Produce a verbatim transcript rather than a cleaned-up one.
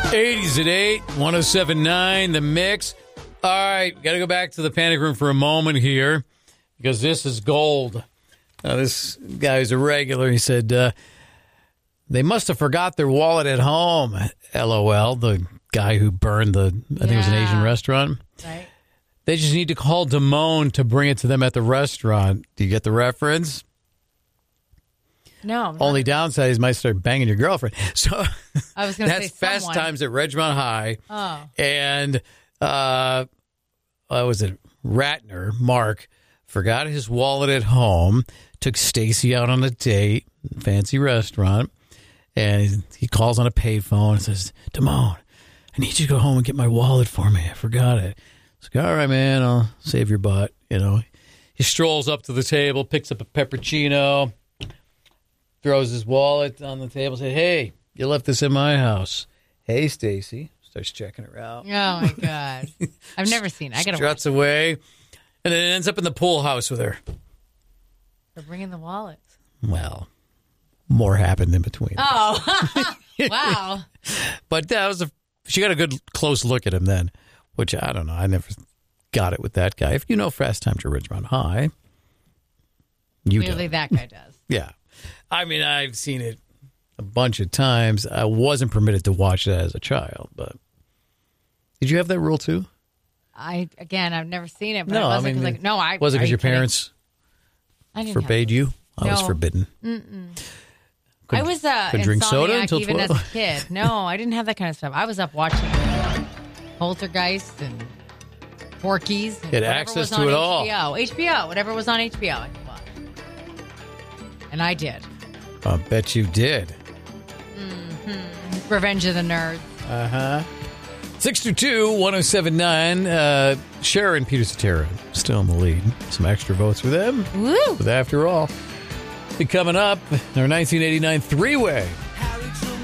eighties at eight, one oh seven point nine, The Mix. All right, got to go back to the panic room for a moment here because this is gold. Uh, this guy's a regular. He said, uh, they must have forgot their wallet at home. LOL, the guy who burned the, I think it was an Asian restaurant. Right. They just need to call Damone to bring it to them at the restaurant. Do you get the reference? No. Only downside is you might start banging your girlfriend. So I was going to say that's Fast someone. Times at Ridgemont High. Oh. And uh, what was it? Ratner, Mark, forgot his wallet at home, took Stacy out on a date, fancy restaurant, and he calls on a payphone and says, Damone, I need you to go home and get my wallet for me. I forgot it. He's like, all right, man, I'll save your butt. You know, he strolls up to the table, picks up a peppercino, throws his wallet on the table, said, hey, you left this in my house. Hey, Stacy. Starts checking her out. Oh, my God. I've never seen it. I gotta Struts watch it. away, and then ends up in the pool house with her. They're bringing the wallets. Well, more happened in between. Oh, wow. But that was a, she got a good close look at him then, which I don't know. I never got it with that guy. If you know Fast Times at Ridgemont High, you do. Clearly that guy does. Yeah. I mean, I've seen it a bunch of times. I wasn't permitted to watch it as a child, but did you have that rule too? I again, I've never seen it, but No, it I wasn't mean, like no, I was it are because you your kidding? parents I didn't forbade have you? I was No. forbidden. Mm-mm. Could- I was uh, could drink soda insomniac until even as twelve? a kid. No, I didn't have that kind of stuff. I was up watching Poltergeist and Porky's. And Had whatever access was to on it all. H B O. H B O, whatever was on H B O, I could watch. And I did. I bet you did. Mm-hmm. Revenge of the Nerds. Uh-huh. six two two, one oh seven nine. Uh, Sharon Peter Cetera still in the lead. Some extra votes for them. Woo! But after all, be coming up, our nineteen eighty-nine three-way.